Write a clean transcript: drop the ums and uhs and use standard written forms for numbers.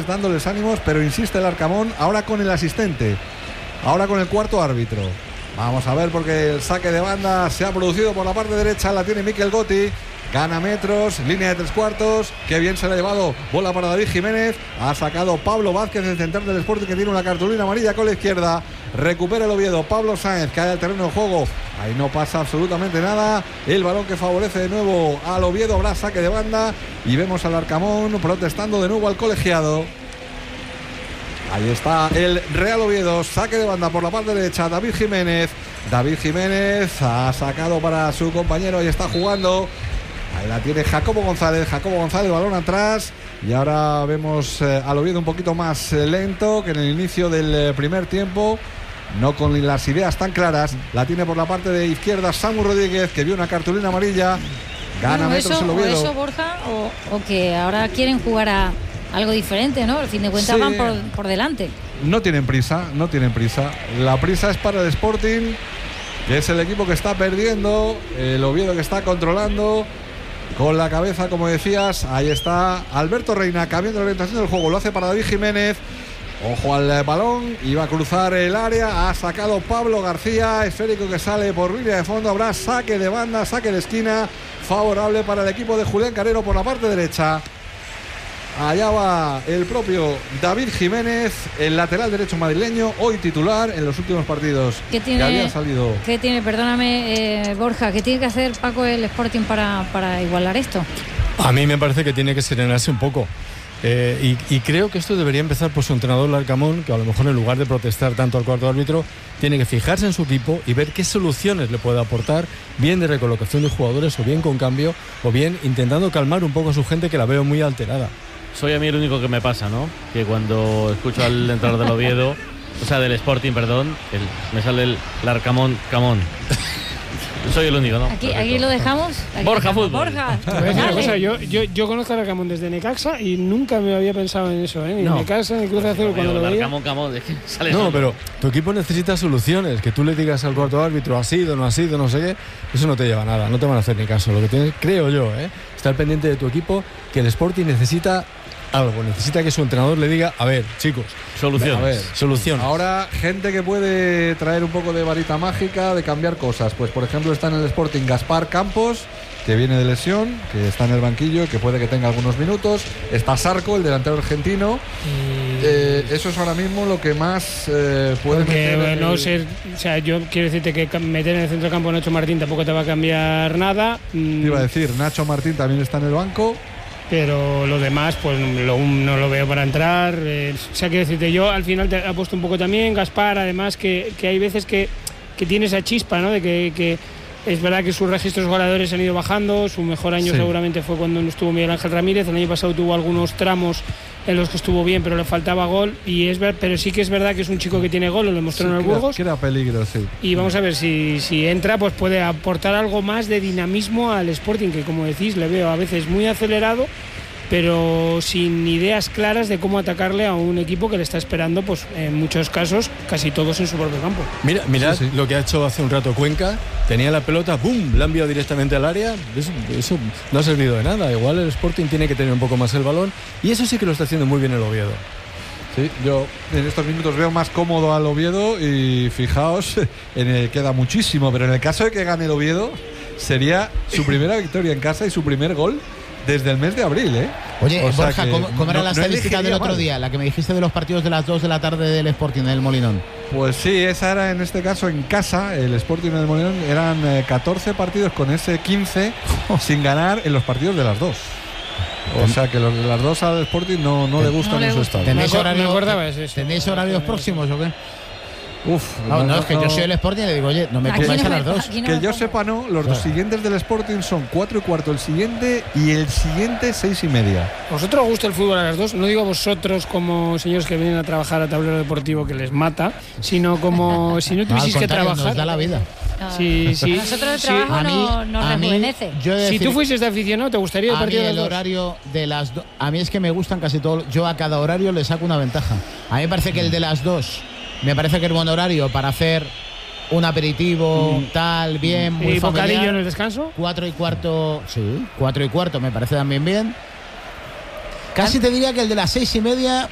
jugadores dándoles ánimos, pero insiste el Arcamón, ahora con el asistente, ahora con el cuarto árbitro. Vamos a ver, porque el saque de banda se ha producido por la parte derecha, la tiene Mikel Gotti. Gana metros, línea de 3/4. Qué bien se le ha llevado. Bola para David Jiménez. Ha sacado Pablo Vázquez, el central del Sporting, que tiene una cartulina amarilla con la izquierda. Recupera el Oviedo. Pablo Sáenz cae al terreno de juego. Ahí no pasa absolutamente nada. El balón que favorece de nuevo al Oviedo. Habrá saque de banda. Y vemos al Arcamón protestando de nuevo al colegiado. Ahí está el Real Oviedo. Saque de banda por la parte derecha. David Jiménez. David Jiménez ha sacado para su compañero y está jugando. Ahí la tiene Jacobo González, balón atrás. Y ahora vemos al Oviedo un poquito más lento que en el inicio del primer tiempo. No con las ideas tan claras. La tiene por la parte de izquierda Samu Rodríguez, que vio una cartulina amarilla. Gana metros el Oviedo. O eso, Borja, o que ahora quieren jugar a algo diferente, ¿no? Al fin de cuentas, sí, van por delante. No tienen prisa. La prisa es para el Sporting, que es el equipo que está perdiendo. El Oviedo que está controlando con la cabeza, como decías. Ahí está Alberto Reina cambiando la orientación del juego. Lo hace para David Jiménez. Ojo al balón. Iba a cruzar el área. Ha sacado Pablo García. Esférico que sale por línea de fondo. Habrá saque de banda, saque de esquina. Favorable para el equipo de Julián Carrero por la parte derecha. Allá va el propio David Jiménez, el lateral derecho madrileño, hoy titular en los últimos partidos que había salido. ¿Qué tiene, perdóname, Borja, qué tiene que hacer Paco el Sporting para igualar esto? A mí me parece que tiene que serenarse un poco. Y creo que esto debería empezar por su entrenador Larcamón, que a lo mejor en lugar de protestar tanto al cuarto árbitro, tiene que fijarse en su equipo y ver qué soluciones le puede aportar, bien de recolocación de jugadores, o bien con cambio, o bien intentando calmar un poco a su gente, que la veo muy alterada. Soy a mí el único que me pasa, ¿no? Que cuando escucho al entrenador del Oviedo, o sea, del Sporting, perdón, me sale el Larcamón, Camón. Soy el único, ¿no? Aquí lo dejamos. Borja Fútbol. Borja. Una cosa, yo conozco a Larcamón desde Necaxa y nunca me había pensado en eso, ¿eh? Ni en Necaxa, ni Cruz Azul, cuando lo veía. Camón, es que sale. No, pero tu equipo necesita soluciones. Que tú le digas al cuarto árbitro, ha sido, no sé qué, eso no te lleva a nada, no te van a hacer ni caso. Lo que tienes, creo yo, estar pendiente de tu equipo, que el Sporting necesita algo, necesita que su entrenador le diga, a ver, chicos, solución. Ahora, gente que puede traer un poco de varita mágica, de cambiar cosas. Pues, por ejemplo, está en el Sporting Gaspar Campos, que viene de lesión, que está en el banquillo, que puede que tenga algunos minutos. Está Sarco, el delantero argentino. Eso es ahora mismo lo que más puede meter. No ser, o sea, yo quiero decirte que meter en el centro del campo a Nacho Martín tampoco te va a cambiar nada. Te iba a decir, Nacho Martín también está en el banco. Pero lo demás, pues no lo veo para entrar. O sea, quiero decirte, yo al final te he puesto un poco también Gaspar, además que hay veces que tiene esa chispa, ¿no? De que es verdad que sus registros goleadores han ido bajando. Su mejor año seguramente fue cuando no estuvo Miguel Ángel Ramírez. El año pasado tuvo algunos tramos en los que estuvo bien, pero le faltaba gol. Pero sí que es verdad que es un chico que tiene gol, lo demostró en el Burgos. Que era peligro, sí. Y vamos a ver si entra, pues puede aportar algo más de dinamismo al Sporting, que como decís, le veo a veces muy acelerado, pero sin ideas claras de cómo atacarle a un equipo que le está esperando, pues en muchos casos, casi todos en su propio campo. Mira lo que ha hecho hace un rato Cuenca. Tenía la pelota, ¡bum!, la ha enviado directamente al área. Eso no ha servido de nada. Igual el Sporting tiene que tener un poco más el balón, y eso sí que lo está haciendo muy bien el Oviedo. Sí, yo en estos minutos veo más cómodo al Oviedo, y fijaos, queda muchísimo, pero en el caso de que gane el Oviedo, sería su primera victoria en casa y su primer gol desde el mes de abril, ¿eh? Oye, Borja, ¿cómo era la estadística del otro día? La que me dijiste de los partidos de las 2 de la tarde del Sporting, del Molinón. Pues sí, esa era en este caso en casa, el Sporting del Molinón. Eran 14 partidos con ese 15 sin ganar en los partidos de las 2. O sea que los de las 2 al Sporting no le gustan en su estado. ¿Tenéis horarios próximos o qué? Es que yo soy el Sporting y le digo, oye, no me pongáis a las 2. Que yo sepa, no. Los dos siguientes del Sporting son 4:15 el siguiente, y el siguiente 6:30. ¿A vosotros os gusta el fútbol a las 2? No digo a vosotros como señores que vienen a trabajar a tablero deportivo que les mata, sino como si no tuvieseis que trabajar. Nos da la vida. Sí. A nosotros el trabajo nos rejuvenece. Si tú fueses de aficionado, ¿te gustaría el partido de las 2? Horario de las 2. A mí es que me gustan casi todos. Yo a cada horario le saco una ventaja. A mí me parece que el de las 2 me parece que es buen horario para hacer un aperitivo, tal, bien, muy familiar. ¿Y bocadillo en el descanso? 4:15, sí, 4:15 me parece también bien. Casi te diría que el de las 6:30